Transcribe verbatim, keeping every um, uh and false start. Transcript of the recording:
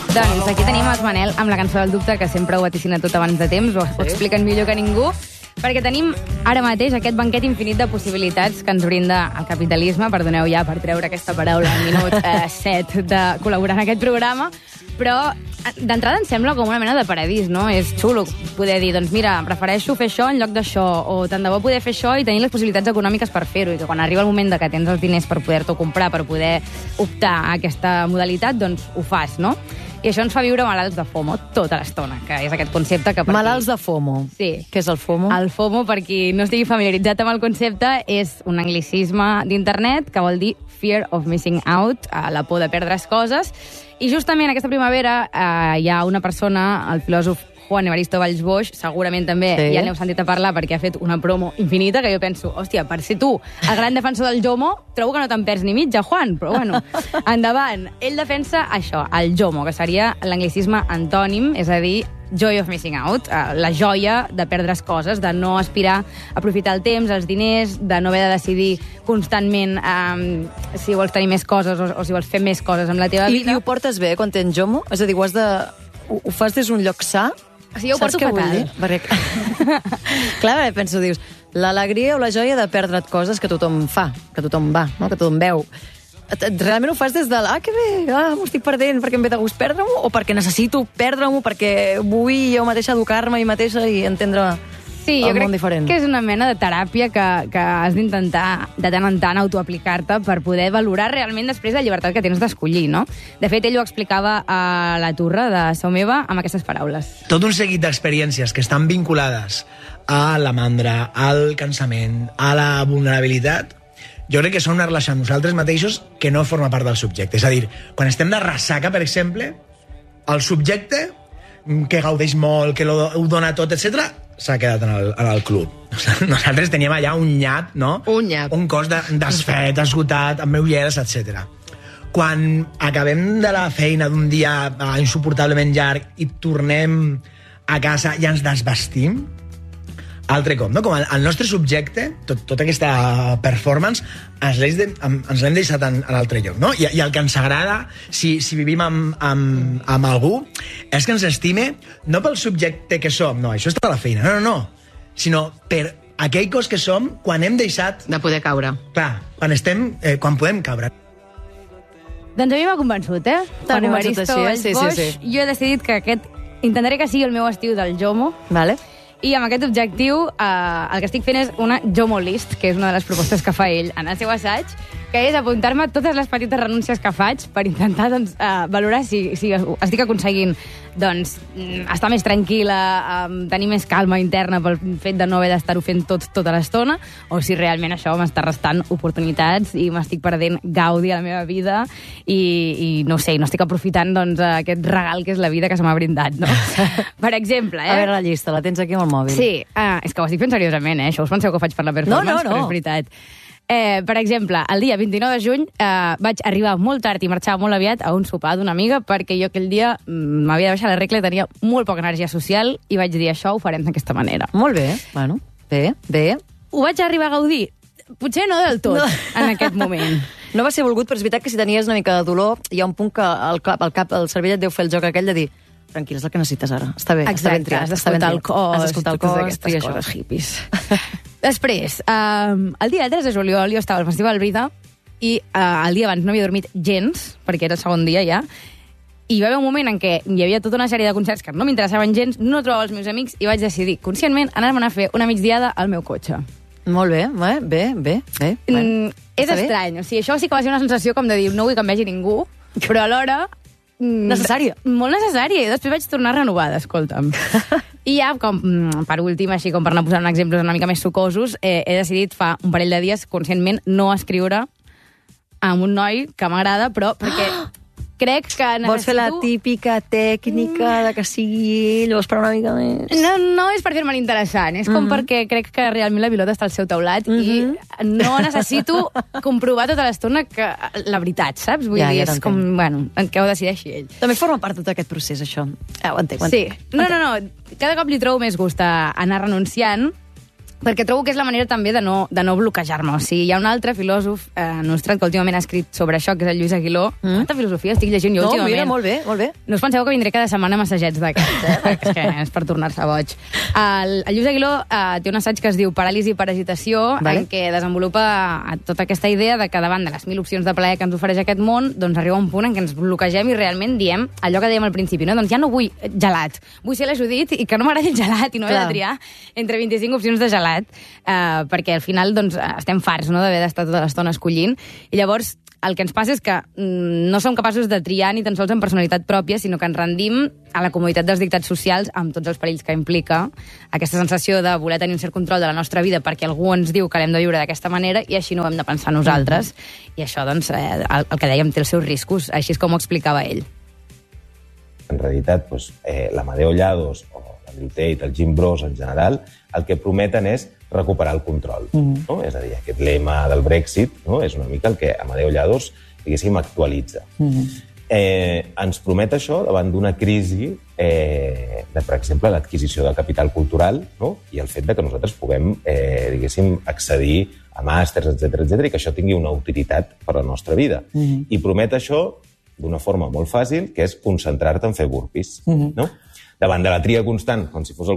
Doncs aquí tenim els Manel amb la cançó del dubte, que sempre ho vaticina tot abans de temps, ho, ho expliquen millor que ningú, perquè tenim ara mateix aquest banquet infinit de possibilitats que ens brinda el capitalisme. Perdoneu ja per treure aquesta paraula al minut eh, set de col·laborar en aquest programa, però d'entrada em sembla com una mena de paradís, no? És xulo poder dir, doncs mira, prefereixo fer això en lloc d'això, o tant de bo poder fer això i tenir les possibilitats econòmiques per fer-ho, i que quan arriba el moment de que tens els diners per poder-t'ho comprar, per poder optar a aquesta modalitat, doncs ho fas, no? I això ens fa viure malalts de FOMO tota l'estona, que és aquest concepte que... Malalts de FOMO. Sí. Què és el FOMO? El FOMO, per qui no estigui familiaritzat amb el concepte, és un anglicisme d'internet que vol dir fear of missing out, la por de perdre's coses. I justament aquesta primavera eh, hi ha una persona, el filòsof Juan Evaristo Valls Boix, segurament també sí. Ja n'heu sentit a parlar perquè ha fet una promo infinita, que jo penso, hòstia, per ser tu el gran defensor del JOMO, trobo que no te'n perds ni mitja, Juan, però bueno, endavant. Ell defensa això, el JOMO, que seria l'anglicisme antònim, és a dir, joy of missing out, la joia de perdre's coses, de no aspirar a aprofitar el temps, els diners, de no haver de decidir constantment um, si vols tenir més coses o, o si vols fer més coses amb la teva vida. I, i ho portes bé quan tens JOMO? És a dir, ho, has de... ho, ho fas des d'un lloc sa? O sigui, jo ho porto fatal. Perquè... Clar, penso, dius, l'alegria o la joia de perdre't coses que tothom fa, que tothom va, no? Que tothom veu. Realment ho fas des de l', ah, que bé, ah, m'ho estic perdent perquè em ve de gust perdre-m'ho, o perquè necessito perdre-m'ho, perquè vull jo mateixa educar-me a mi mateixa i entendre... Sí, jo crec diferent. Que és una mena de teràpia que, que has d'intentar de tant en tant autoaplicar-te per poder valorar realment després la llibertat que tens d'escollir, no? De fet, ell ho explicava a la Turra de Seu Meva amb aquestes paraules. Tot un seguit d'experiències que estan vinculades a la mandra, al cansament, a la vulnerabilitat, jo crec que són una relació amb nosaltres mateixos que no forma part del subjecte. És a dir, quan estem de ressaca, per exemple, el subjecte que gaudeix molt, que lo, ho dona tot, etcètera, s'ha quedat en el, en el club. Nosaltres teníem allà un nyap, no? Un nyap. Un cos de, desfet, esgotat, amb meulleres, etcètera. Quan acabem de la feina d'un dia uh, insuportablement llarg i tornem a casa i ens desvestim, altre cop, no? Com el, el nostre subjecte, tot, tota aquesta performance, ens l'hem deixat en, en altre lloc, no? I, i el que ens agrada, si, si vivim amb, amb, amb algú, és que ens estime no pel subjecte que som, no, això està a la feina, no, no, no, sinó per aquell cos que som quan hem deixat... De poder caure. Clar, quan estem, eh, quan podem caure. Doncs a mi m'ha convençut, eh? T'ha convençut així, eh? Sí, sí, sí. Jo he decidit que aquest... Intentaré que sigui el meu estiu del JOMO. Vale. I amb aquest objectiu, eh, el que estic fent és una JOMO list, que és una de les propostes que fa ell en el seu assaig, que és apuntar-me totes les petites renúncies que faig per intentar doncs, eh, valorar si, si estic aconseguint doncs, estar més tranquil·la, eh, tenir més calma interna pel fet de no haver d'estar-ho fent tot tota l'estona, o si realment això m'està restant oportunitats i m'estic perdent gaudi a la meva vida i, i no sé, no estic aprofitant doncs, aquest regal que és la vida que se m'ha brindat, no? Per exemple, eh? A veure la llista, la tens aquí amb el mòbil. Sí, eh, és que ho estic fent seriosament, eh? Això us penseu que ho faig per la performance, no, no, no. però és veritat. Eh, per exemple, el dia vint-i-nou de juny eh, vaig arribar molt tard i marxar molt aviat a un sopar d'una amiga perquè jo aquell dia m'havia de baixar la regla i tenia molt poca energia social i vaig dir això ho farem d'aquesta manera. Molt bé, bueno, bé, bé. Ho vaig arribar a gaudir? Potser no del tot, no. En aquest moment. No va ser volgut, però és veritat que si tenies una mica de dolor, hi ha un punt que el cap, el, cap, el cervell et deu fer el joc aquell de dir tranquil, és el que necessites ara. Està bé, exacte, està ben triat. Has d'escoltar el cos, has d'escoltar el cos, aquestes coses coses hippies. Després, um, el dia tres de juliol jo estava al Festival Brida i uh, el dia abans no havia dormit gens, perquè era el segon dia ja, i hi va haver un moment en què hi havia tota una sèrie de concerts que no m'interessaven gens, no trobava els meus amics i vaig decidir conscientment anar-me'n a fer una migdiada al meu cotxe. Molt bé, bé, bé, bé. bé. Mm, és estrany, o sigui, això sí que va ser una sensació com de dir no vull que em vegi ningú, però alhora... Necessària. Molt necessària, i després vaig tornar renovada, escolta'm. I ja, com, per últim, així com per anar posant exemples una mica més sucosos, eh, he decidit fa un parell de dies, conscientment, no escriure amb un noi que m'agrada, però perquè crec que necessito... Vols fer la típica tècnica de que sigui ell o esperar una mica més? No, no és per fer-me l'interessant, és com mm -hmm. perquè crec que realment la pilota està al seu teulat mm -hmm. i no necessito comprovar tota l'estona que la veritat, saps? Vull ja, dir, ja és com, bueno, que ho decideixi ell. També forma part de tot aquest procés, això. Eh, ho entenc, ho entenc. Sí. No, no, no. Cada cop li trobo més gust a anar renunciant perquè trobo que és la manera també de no, de no bloquejar-me. O sigui, hi ha un altre filòsof eh, nostrat que últimament ha escrit sobre això, que és el Lluís Aguiló. Mm. Quanta filosofia estic llegint jo no, últimament. Mira, molt bé, molt bé. No us penseu que vindré cada setmana a massatgets d'aquests, eh? Perquè és que és per tornar-se boig. El, el Lluís Aguiló eh, té un assaig que es diu Paràlisi i parasitació, vale. En què desenvolupa tota aquesta idea de que davant de les mil opcions de plaer que ens ofereix aquest món, doncs arriba un punt en què ens bloquegem i realment diem allò que dèiem al principi, no? Doncs ja no vull gelat, vull ser la Judit i que no m'agradi el gelat i no he de triar entre vint-i-cinc opcions de gelat, eh, perquè al final doncs, estem farts, no?, d'haver d'estar tota l'estona escollint. I llavors el que ens passa és que mm, no som capaços de triar ni tan sols en personalitat pròpia, sinó que ens rendim a la comoditat dels dictats socials amb tots els perills que implica aquesta sensació de voler tenir un cert control de la nostra vida perquè algú ens diu que l'hem de viure d'aquesta manera i així no ho hem de pensar nosaltres. Mm-hmm. I això, doncs, eh, el, el que dèiem, té els seus riscos. Així és com ho explicava ell. En realitat, doncs, eh, l'Amadeo Llados o l'Andrew Tate, el Jim Bros en general, el que prometen és recuperar el control. Mm-hmm. No? És a dir, aquest lema del Brexit, no? És una mica el que Amadeo Llados, diguéssim, actualitza. Mm-hmm. Eh, ens promet això davant d'una crisi eh, de, per exemple, l'adquisició de capital cultural, no? I el fet de que nosaltres puguem, eh, diguéssim, accedir a màsters, etcètera, etcètera, i que això tingui una utilitat per a la nostra vida. Mm-hmm. I promet això d'una forma molt fàcil, que és concentrar-te en fer burpees. Mm-hmm. No? Davant de la tria constant, com si fos el